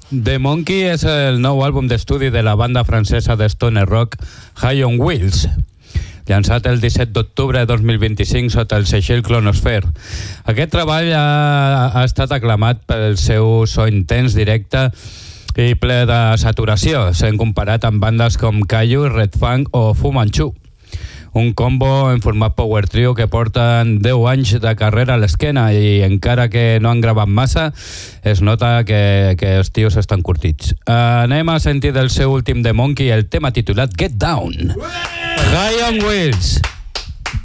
The Monkey és el nou àlbum d'estudi de la banda francesa de stoner rock High on Wheels, llançat el 17 d'octubre de 2025 sota el segell Clonosphere. Aquest treball ha estat aclamat pel seu so intens, directe i ple de saturació, sent comparat amb bandes com Kaiju, Red Fang o Fu Manchu. Un combo en format power trio que porten 10 anys de carrera a l'esquena i encara que no han gravat massa, es nota que els tios estan curtits. Anem a sentir del seu últim The Monkey el tema titulat Get Down. High on Wheels.